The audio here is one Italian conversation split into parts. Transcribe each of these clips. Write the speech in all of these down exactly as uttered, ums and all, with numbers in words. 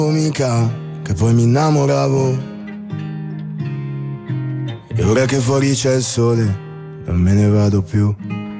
mica che poi mi innamoravo, e ora che fuori c'è il sole non me ne vado più.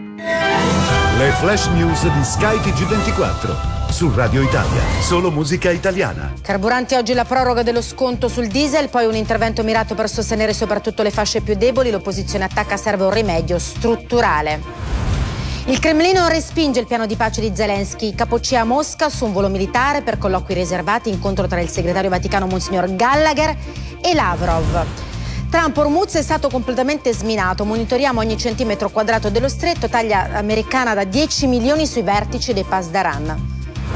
Le flash news di Sky T G ventiquattro su Radio Italia, solo musica italiana. Carburanti, oggi la proroga dello sconto sul diesel, poi un intervento mirato per sostenere soprattutto le fasce più deboli. L'opposizione attacca, serve un rimedio strutturale. Il Cremlino respinge il piano di pace di Zelensky. Capo C I A a Mosca su un volo militare per colloqui riservati, incontro tra il segretario Vaticano Monsignor Gallagher e Lavrov. Trump, Hormuz è stato completamente sminato, monitoriamo ogni centimetro quadrato dello stretto, taglia americana da dieci milioni sui vertici dei Pasdaran.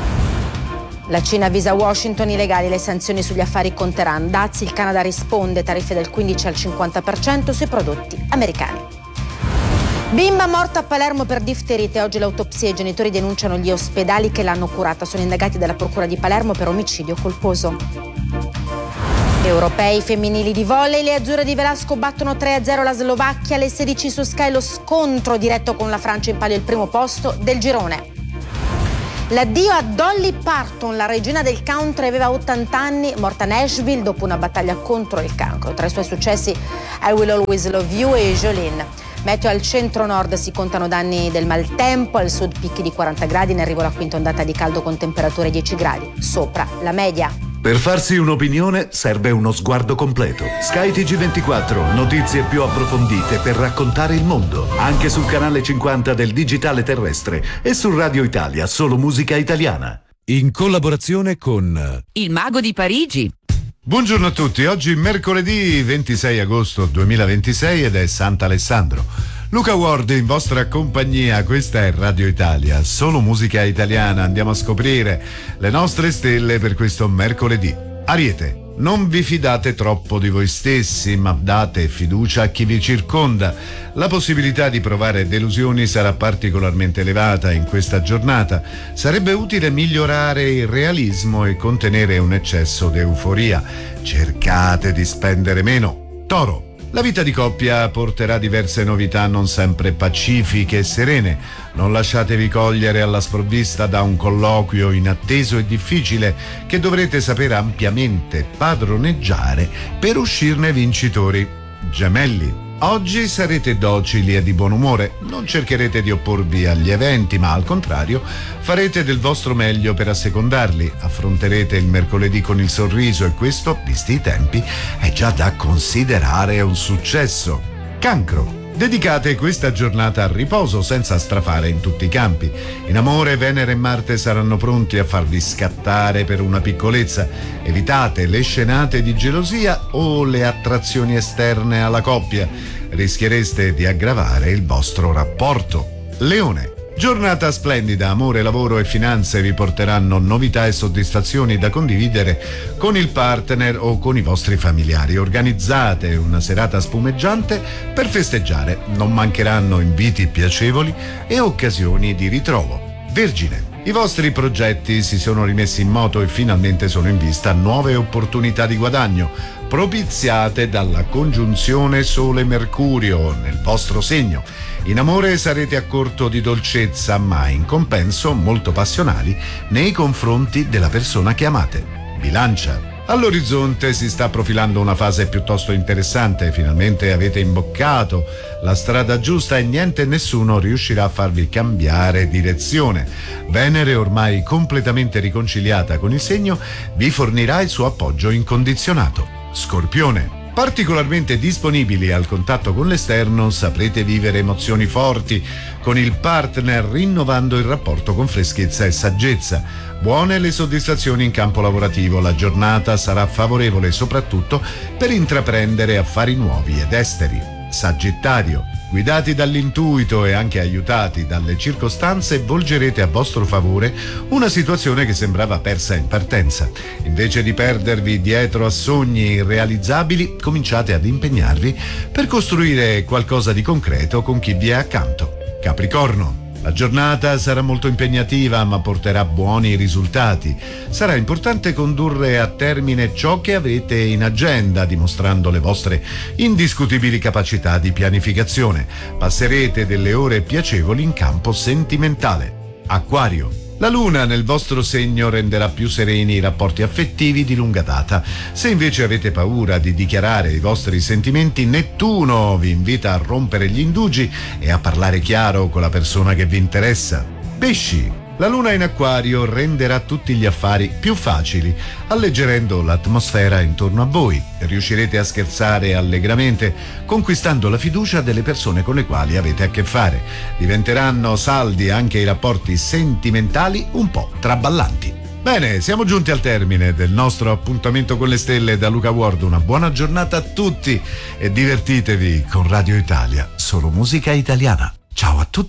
La Cina avvisa Washington, illegali le sanzioni sugli affari con Teheran. Dazi, il Canada risponde, tariffe del quindici al cinquanta per cento sui prodotti americani. Bimba morta a Palermo per difterite, oggi l'autopsia, i genitori denunciano gli ospedali che l'hanno curata, sono indagati dalla procura di Palermo per omicidio colposo. Europei femminili di volley, le azzurre di Velasco battono tre a zero la Slovacchia, alle sedici su Sky lo scontro diretto con la Francia in palio il primo posto del girone. L'addio a Dolly Parton, la regina del country, aveva ottanta anni, morta a Nashville dopo una battaglia contro il cancro. Tra i suoi successi I Will Always Love You e Jolene. Meteo al centro-nord, si contano danni del maltempo, al sud picchi di quaranta gradi, in arrivo la quinta ondata di caldo con temperature dieci gradi, sopra la media. Per farsi un'opinione serve uno sguardo completo. Sky T G ventiquattro, notizie più approfondite per raccontare il mondo, anche sul canale cinquanta del digitale terrestre e su Radio Italia, solo musica italiana. In collaborazione con Il Mago di Parigi. Buongiorno a tutti, oggi mercoledì ventisei agosto duemilaventisei ed è Sant'Alessandro. Luca Ward in vostra compagnia, questa è Radio Italia, solo musica italiana. Andiamo a scoprire le nostre stelle per questo mercoledì. Ariete, non vi fidate troppo di voi stessi, ma date fiducia a chi vi circonda. La possibilità di provare delusioni sarà particolarmente elevata in questa giornata. Sarebbe utile migliorare il realismo e contenere un eccesso di euforia. Cercate di spendere meno. Toro, la vita di coppia porterà diverse novità non sempre pacifiche e serene. Non lasciatevi cogliere alla sprovvista da un colloquio inatteso e difficile che dovrete sapere ampiamente padroneggiare per uscirne vincitori. Gemelli, oggi sarete docili e di buon umore. Non cercherete di opporvi agli eventi, ma al contrario farete del vostro meglio per assecondarli. Affronterete il mercoledì con il sorriso e questo, visti i tempi, è già da considerare un successo. Cancro, dedicate questa giornata al riposo senza strafare in tutti i campi. In amore Venere e Marte saranno pronti a farvi scattare per una piccolezza. Evitate le scenate di gelosia o le attrazioni esterne alla coppia. Rischiereste di aggravare il vostro rapporto. Leone, giornata splendida, amore, lavoro e finanze vi porteranno novità e soddisfazioni da condividere con il partner o con i vostri familiari. Organizzate una serata spumeggiante per festeggiare, non mancheranno inviti piacevoli e occasioni di ritrovo. Vergine, i vostri progetti si sono rimessi in moto e finalmente sono in vista nuove opportunità di guadagno, propiziate dalla congiunzione Sole-Mercurio nel vostro segno. In amore sarete a corto di dolcezza, ma in compenso molto passionali nei confronti della persona che amate. Bilancia, all'orizzonte si sta profilando una fase piuttosto interessante. Finalmente avete imboccato la strada giusta e niente e nessuno riuscirà a farvi cambiare direzione. Venere, ormai completamente riconciliata con il segno, vi fornirà il suo appoggio incondizionato. Scorpione, particolarmente disponibili al contatto con l'esterno, saprete vivere emozioni forti con il partner, rinnovando il rapporto con freschezza e saggezza. Buone le soddisfazioni in campo lavorativo, la giornata sarà favorevole soprattutto per intraprendere affari nuovi ed esteri. Sagittario, guidati dall'intuito e anche aiutati dalle circostanze, volgerete a vostro favore una situazione che sembrava persa in partenza. Invece di perdervi dietro a sogni irrealizzabili, cominciate ad impegnarvi per costruire qualcosa di concreto con chi vi è accanto. Capricorno, la giornata sarà molto impegnativa ma porterà buoni risultati. Sarà importante condurre a termine ciò che avete in agenda, dimostrando le vostre indiscutibili capacità di pianificazione. Passerete delle ore piacevoli in campo sentimentale. Acquario, La luna nel vostro segno renderà più sereni i rapporti affettivi di lunga data. Se invece avete paura di dichiarare i vostri sentimenti, Nettuno vi invita a rompere gli indugi e a parlare chiaro con la persona che vi interessa. Pesci, la luna in Acquario renderà tutti gli affari più facili, alleggerendo l'atmosfera intorno a voi. Riuscirete a scherzare allegramente, conquistando la fiducia delle persone con le quali avete a che fare. Diventeranno saldi anche i rapporti sentimentali un po' traballanti. Bene, siamo giunti al termine del nostro appuntamento con le stelle. Da Luca Ward una buona giornata a tutti e divertitevi con Radio Italia, solo musica italiana. Ciao a tutti.